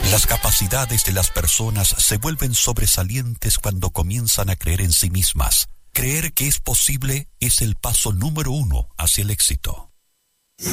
Las capacidades de las personas se vuelven sobresalientes cuando comienzan a creer en sí mismas. Creer que es posible es el paso número 1 hacia el éxito.